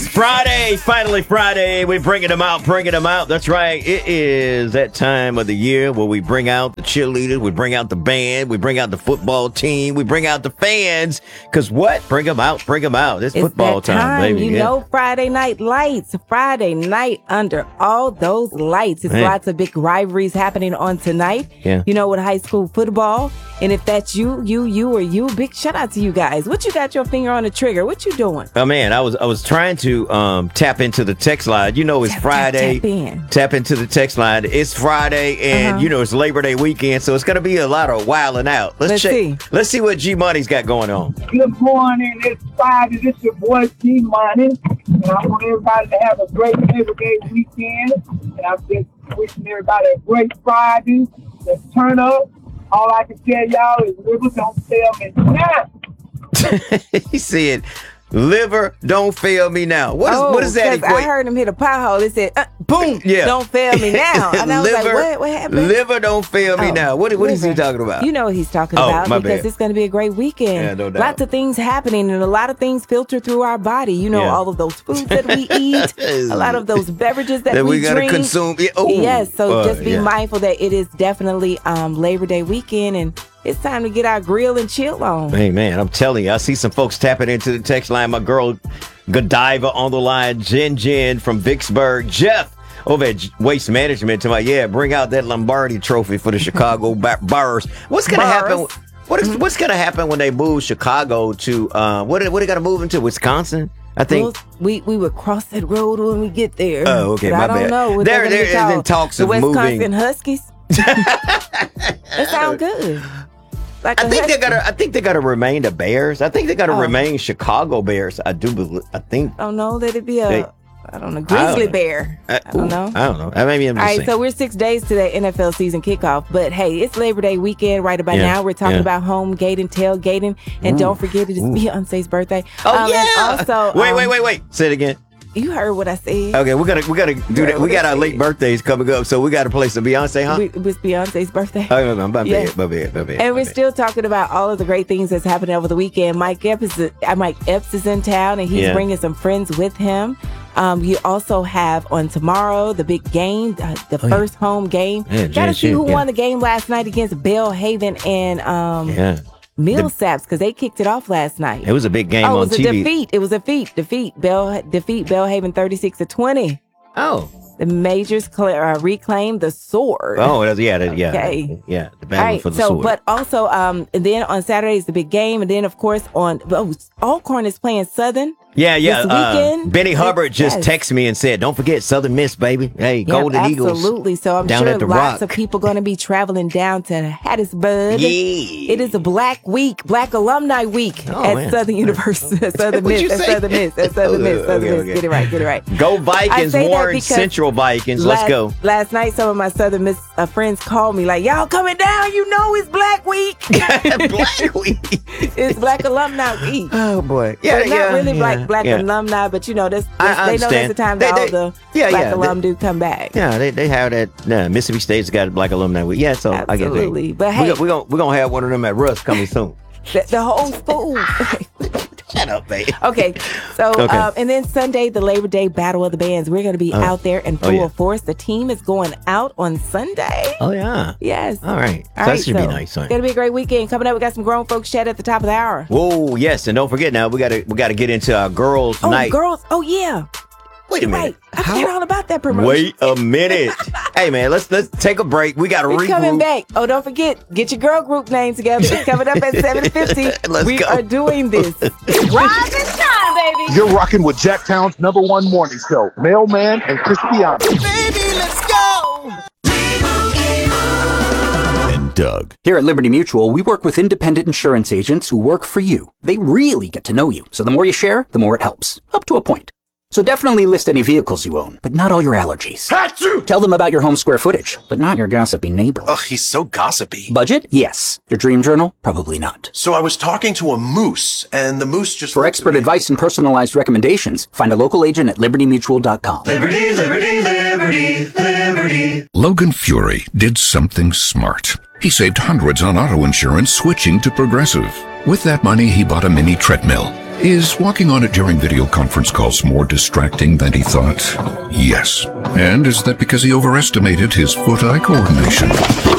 Friday, finally Friday. We're bringing them out. That's right. It is that time of the year where we bring out the cheerleaders, we bring out the band, we bring out the football team, we bring out the fans. Because what? Bring them out. It's football time, baby. You know, Friday night lights. Friday night under all those lights. It's lots of big rivalries happening on tonight. Yeah. You know, with high school football. And if that's you, big shout out to you guys. What you got your finger on the trigger? What you doing? Oh, man, I was trying to tap into the text line. You know, it's Friday. Tap into the text line. It's Friday, and you know it's Labor Day weekend, so it's gonna be a lot of wilding out. Let's see. Let's see what G Money's got going on. Good morning. It's Friday. This is your boy G Money, and I want everybody to have a great Labor Day weekend. And I'm just wishing everybody a great Friday. Let's turn up. All I can tell y'all is liver don't fail me now. He said, liver don't fail me now. What is that equate? I heard him hit a pothole. It said, boom, don't fail me now. And I was like, what happened? Liver don't fail me now. What is he talking about? You know what he's talking about because it's going to be a great weekend. Yeah, no doubt. Lots of things happening and a lot of things filter through our body. You know, all of those foods that we eat, a lot of those beverages that we gotta drink. Consume. Yes, so just be mindful that it is definitely Labor Day weekend and it's time to get our grill and chill on. Hey, man, I'm telling you, I see some folks tapping into the text line. My girl, Godiva on the line. Jen from Vicksburg. Jeff over at Waste Management. Bring out that Lombardi trophy for the Chicago Bears. What's going to happen? What's going to happen when they move Chicago to, what they got to move into, Wisconsin? I think we would cross that road when we get there. Oh, okay, my bad. I don't know. There is in talks of moving. The Wisconsin Huskies. That sounds good. I think they gotta remain the Bears. I think they gotta remain Chicago Bears. I do believe. I don't know that it'd be grizzly bear. I don't know. Maybe I'm just saying. So we're 6 days to the NFL season kickoff. But hey, it's Labor Day weekend right about now. We're talking about home gating, tailgating, and don't forget it is Beyonce's birthday. Oh yeah. And also, wait. Say it again. You heard what I said. Okay, we gotta do that. We got our late birthdays coming up, so we gotta play some Beyonce, huh? It was Beyonce's birthday. Oh, my bad. And we're still talking about all of the great things that's happening over the weekend. Mike Epps is in town, and he's bringing some friends with him. You also have on tomorrow the big game, the first home game. Gotta see who won the game last night against Belhaven and Millsaps, because they kicked it off last night. It was a big game on TV. It was a defeat. Defeat Belhaven 36-20. Oh. The Majors reclaimed the sword. Oh, yeah. Okay. Yeah, the battle for the sword. But also, and then on Saturday is the big game. And then, of course, Alcorn is playing Southern. Yeah. This weekend. Benny Hubbard just texted me and said, don't forget Southern Miss, baby. Hey, Golden Eagles. Absolutely. So I'm sure lots of people going to be traveling down to Hattiesburg. Yeah. It is a Black Alumni Week at Southern University. At Southern Miss. Get it right. Go Vikings, Warren Central Vikings. Let's go. Last night, some of my Southern Miss friends called me like, y'all coming down? You know it's Black Week. Black Week. It's Black Alumni Week. Oh, boy. Not really Black alumni, but you know, they know that's the time that all the Black alum do come back. Yeah, they have that. Mississippi State's got a Black Alumni Week. Yeah, so absolutely. I get that. But hey, we're gonna have one of them at Russ coming soon. The whole school. Shut up, baby. Okay, so and then Sunday, the Labor Day Battle of the Bands. We're going to be out there in full force. The team is going out on Sunday. Oh yeah. Yes. All right. That should be nice. It's going to be a great weekend. Coming up, we got some grown folks chat at the top of the hour. Whoa, yes, and don't forget now we got to get into our girls' night. Girls. Oh yeah. Wait a minute. I forget all about that promotion. Wait a minute. Hey, man, let's take a break. We got to regroup. Coming back. Oh, don't forget, get your girl group name together. It's coming up at 7:50. We are doing this. Rise and shine, baby. You're rocking with Jacktown's #1 morning show, Mailman and Cristiano. Baby, let's go. And Doug. Here at Liberty Mutual, we work with independent insurance agents who work for you. They really get to know you. So the more you share, the more it helps. Up to a point. So definitely list any vehicles you own, but not all your allergies. Achoo! Tell them about your home square footage, but not your gossipy neighbor. Ugh, he's so gossipy. Budget? Yes. Your dream journal? Probably not. So I was talking to a moose, and the moose just... For expert advice and personalized recommendations, find a local agent at libertymutual.com. Liberty, liberty, liberty, liberty. Logan Fury did something smart. He saved hundreds on auto insurance switching to Progressive. With that money, he bought a mini treadmill. Is walking on it during video conference calls more distracting than he thought? Yes. And is that because he overestimated his foot-eye coordination?